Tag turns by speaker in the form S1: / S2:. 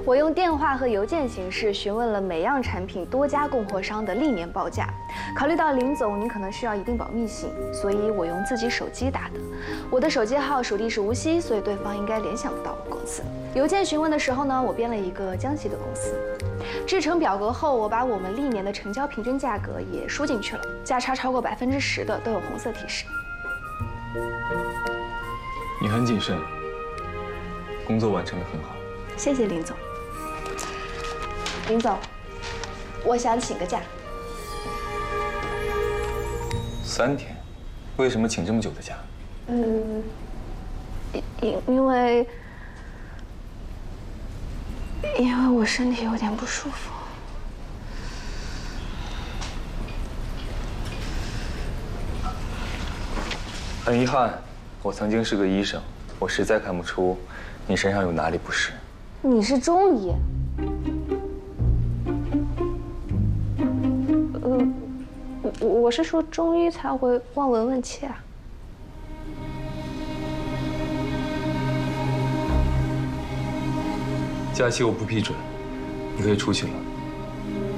S1: 我用电话和邮件形式询问了每样产品多家供货商的历年报价。考虑到林总您可能需要一定保密性，所以我用自己手机打的。我的手机号属地是无锡，所以对方应该联想不到我公司。邮件询问的时候呢，我编了一个江西的公司。制成表格后，我把我们历年的成交平均价格也输进去了，价差超过10%的都有红色提示。
S2: 你很谨慎，工作完成得很好。
S1: 谢谢林总。林总，我想请个假。
S2: 3天，为什么请这么久的假？
S1: 因为我身体有点不舒服。
S2: 很遗憾，我曾经是个医生，我实在看不出你身上有哪里不适。
S1: 你是中医？我是说中医才会望闻问切啊。
S2: 假期我不批准，你可以出去了。